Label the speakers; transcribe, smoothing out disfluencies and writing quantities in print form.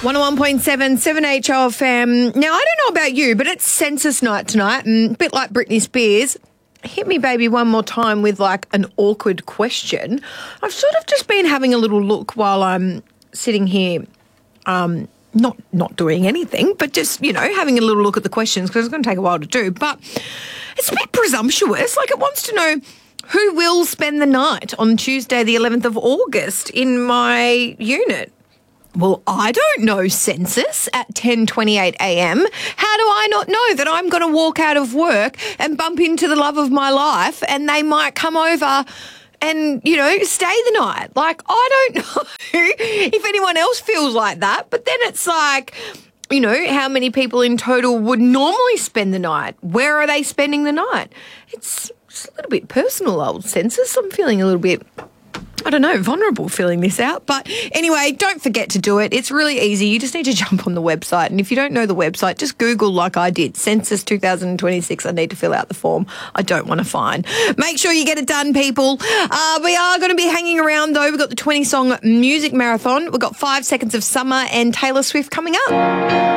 Speaker 1: 101.7, 7HOFM. Now, I don't know about you, but it's census night tonight, and a bit like Britney Spears. Hit me, baby, one more time with like an awkward question. I've sort of just been having a little look while I'm sitting here, not doing anything, but just, having a little look at the questions because it's going to take a while to do. But it's a bit presumptuous. Like, it wants to know who will spend the night on Tuesday, the 11th of August in my unit. Well, I don't know, census, at 10:28 a.m. How do I not know that I'm going to walk out of work and bump into the love of my life and they might come over and, stay the night? Like, I don't know if anyone else feels like that. But then it's like, how many people in total would normally spend the night? Where are they spending the night? It's just a little bit personal, old census. I'm feeling a little bit, vulnerable filling this out. But anyway, don't forget to do it. It's really easy. You just need to jump on the website. And if you don't know the website, just Google like I did. Census 2026. I need to fill out the form. I don't want to fine. Make sure you get it done, people. We are going to be hanging around, though. We've got the 20-song music marathon. We've got 5 Seconds of Summer and Taylor Swift coming up.